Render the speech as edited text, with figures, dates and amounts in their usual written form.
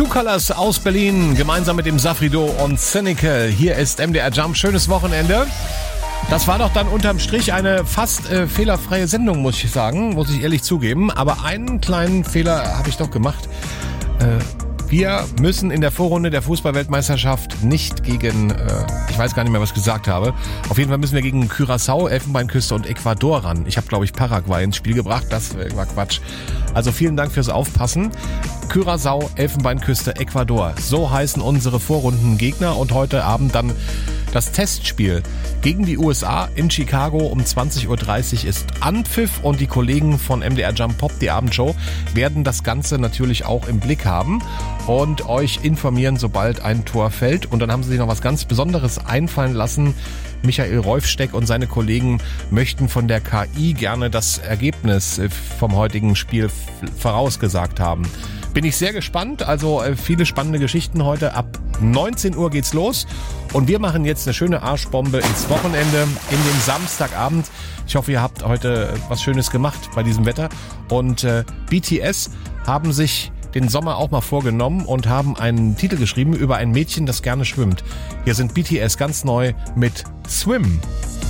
True Colors aus Berlin, gemeinsam mit dem Safrido und Cynical. Hier ist MDR Jump. Schönes Wochenende. Das war doch dann unterm Strich eine fast fehlerfreie Sendung, muss ich sagen, muss ich ehrlich zugeben. Aber einen kleinen Fehler habe ich doch gemacht. Wir müssen in der Vorrunde der Fußball-Weltmeisterschaft nicht gegen, ich weiß gar nicht mehr, was ich gesagt habe. Auf jeden Fall müssen wir gegen Curaçao, Elfenbeinküste und Ecuador ran. Ich habe, glaube ich, Paraguay ins Spiel gebracht. Das war Quatsch. Also vielen Dank fürs Aufpassen. Curaçao, Elfenbeinküste, Ecuador. So heißen unsere Vorrundengegner. Und heute Abend dann das Testspiel gegen die USA in Chicago um 20.30 Uhr ist Anpfiff und die Kollegen von MDR Jump Pop, die Abendshow, werden das Ganze natürlich auch im Blick haben und euch informieren, sobald ein Tor fällt. Und dann haben sie sich noch was ganz Besonderes einfallen lassen. Michael Reufsteck und seine Kollegen möchten von der KI gerne das Ergebnis vom heutigen Spiel vorausgesagt haben. Bin ich sehr gespannt, also viele spannende Geschichten heute. Ab 19 Uhr geht's los und wir machen jetzt eine schöne Arschbombe ins Wochenende, in den Samstagabend. Ich hoffe, ihr habt heute was Schönes gemacht bei diesem Wetter. Und BTS haben sich den Sommer auch mal vorgenommen und haben einen Titel geschrieben über ein Mädchen, das gerne schwimmt. Hier sind BTS ganz neu mit Swim.